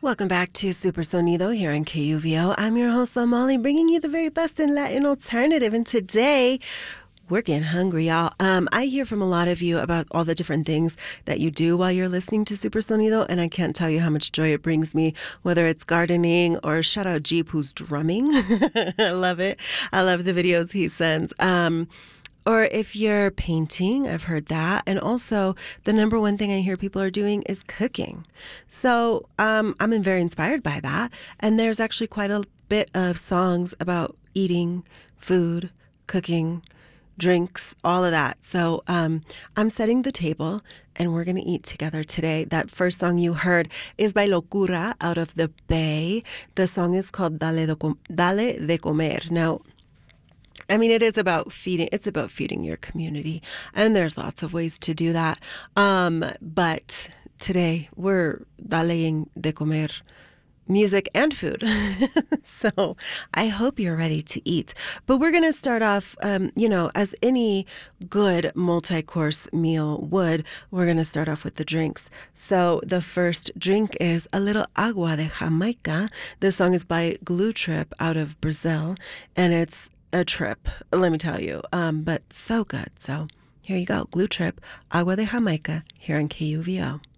Welcome back to Super Sonido here on KUVO. I'm your host, Molly, bringing you the very best in Latin alternative. And today, we're getting hungry, y'all. I hear from a lot of you about all the different things that you do while you're listening to Super Sonido, and I can't tell you how much joy it brings me, whether it's gardening or shout out Jeep who's drumming. I love it. I love the videos he sends. Or if you're painting, I've heard that. And also, the number one thing I hear people are doing is cooking. So I'm very inspired by that. And there's actually quite a bit of songs about eating, food, cooking, drinks, all of that. So I'm setting the table and we're going to eat together today. That first song you heard is by Locura out of the Bay. The song is called Dale de Comer. Now, I mean, it is about feeding. It's about feeding your community, and there's lots of ways to do that. But today we're daleing de comer, music and food. So I hope you're ready to eat. But we're going to start off, as any good multi-course meal would, we're going to start off with the drinks. So the first drink is a little agua de Jamaica. This song is by Glue Trip out of Brazil, and it's a trip, let me tell you, but so good. So here you go, Glue Trip, Agua de Jamaica, here on KUVO.